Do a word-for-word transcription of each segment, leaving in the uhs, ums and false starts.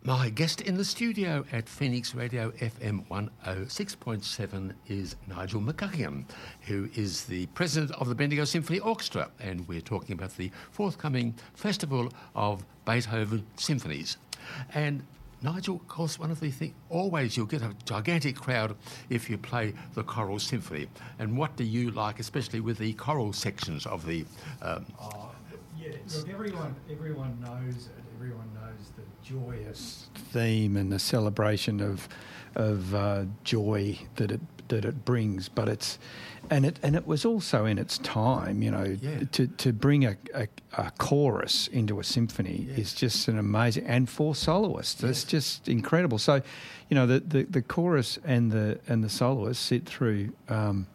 My guest in the studio at Phoenix Radio F M one oh six point seven is Nigel McGuckian, who is the president of the Bendigo Symphony Orchestra, and we're talking about the forthcoming Festival of Beethoven Symphonies. And Nigel, of course, one of the things, always you'll get a gigantic crowd if you play the choral symphony. And what do you like, especially with the choral sections of the... Um, oh, yeah, look, everyone, everyone knows it. Everyone knows the joyous theme and the celebration of of uh, joy that it that it brings. But it's and it and it was also in its time, you know, yeah. to to bring a, a, a chorus into a symphony yes. is just an amazing, and for soloists, yes. it's just incredible. So, you know, the, the, the chorus and the and the soloists sit through um,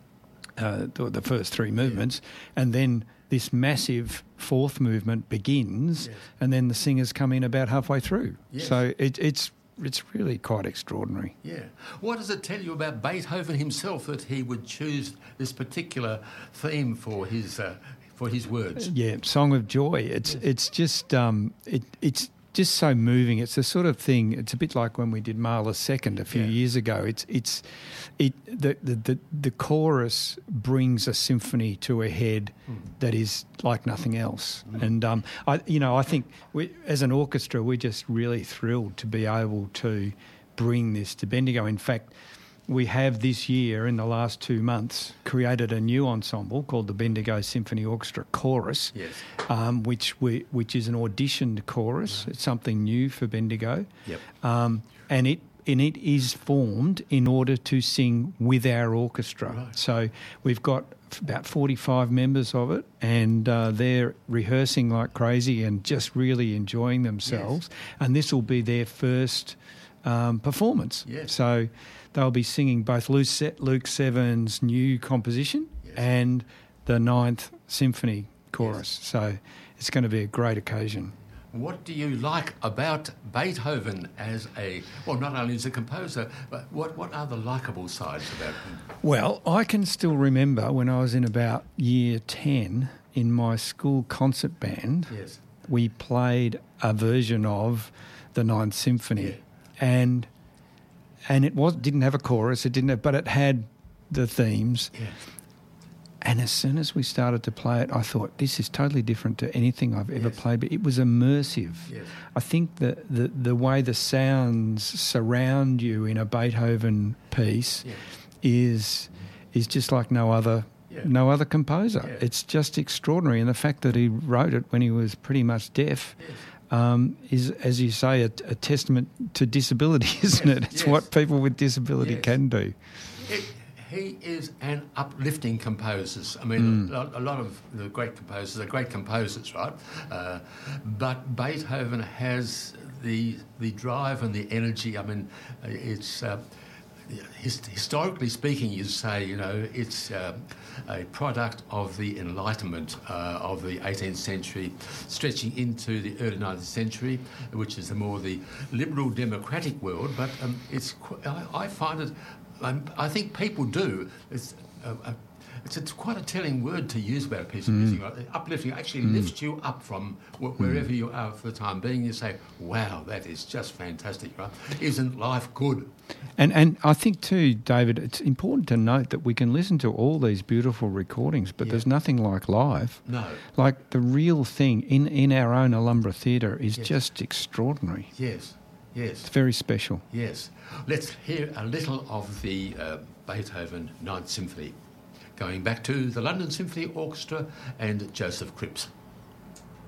uh, the, the first three movements, yeah. and then this massive fourth movement begins, yes. and then the singers come in about halfway through. Yes. So it, it's it's really quite extraordinary. Yeah. What does it tell you about Beethoven himself that he would choose this particular theme for his uh, for his words? Yeah, Song of Joy. It's yes. it's just um, it it's just so moving. It's the sort of thing. It's a bit like when we did Mahler's Second a few yeah. years ago. It's it's it the, the the the chorus brings a symphony to a head mm. that is like nothing else. Mm. And um, I you know I think we, as an orchestra, we're just really thrilled to be able to bring this to Bendigo. In fact, we have this year, in the last two months, created a new ensemble called the Bendigo Symphony Orchestra Chorus, yes. um, which we which is an auditioned chorus. Mm-hmm. It's something new for Bendigo, yep. um, and it and it is formed in order to sing with our orchestra. Right. So we've got about forty-five members of it, and uh, they're rehearsing like crazy and just really enjoying themselves. Yes. And this will be their first um, performance. Yes. So they'll be singing both Luke Seven's new composition yes. and the Ninth Symphony Chorus. Yes. So it's going to be a great occasion. What do you like about Beethoven as a, well, not only as a composer, but what, what are the likeable sides about him? Well, I can still remember when I was in about year ten in my school concert band, yes. we played a version of the Ninth Symphony. Yeah. And and it was didn't have a chorus, it didn't have, but it had the themes. Yeah. And as soon as we started to play it, I thought, this is totally different to anything I've ever yes. played. But it was immersive. Yes. I think that the, the way the sounds surround you in a Beethoven piece yeah. is is just like no other yeah. no other composer. Yeah. It's just extraordinary. And the fact that he wrote it when he was pretty much deaf yes. um, is, as you say, a, a testament to disability, isn't yes. it? It's yes. what people with disability yes. can do. It, He is an uplifting composer. I mean, Mm. a, a lot of the great composers are great composers, right? Uh, but Beethoven has the the drive and the energy. I mean, it's uh, his, historically speaking, you say, you know, it's uh, a product of the Enlightenment uh, of the eighteenth century, stretching into the early nineteenth century, which is the more the liberal democratic world. But um, it's I, I find it. Um, I think people do. It's, uh, uh, it's, it's quite a telling word to use about a piece of mm. music. Right? Uplifting actually mm. lifts you up from wh- wherever mm. you are for the time being. You say, wow, that is just fantastic, right? Isn't life good? And and I think too, David, it's important to note that we can listen to all these beautiful recordings, but yeah. there's nothing like live. No. Like the real thing in, in our own Alhambra Theatre is yes. just extraordinary. Yes, yes. It's very special. Yes. Let's hear a little of the uh, Beethoven Ninth Symphony, going back to the London Symphony Orchestra and Joseph Cripps.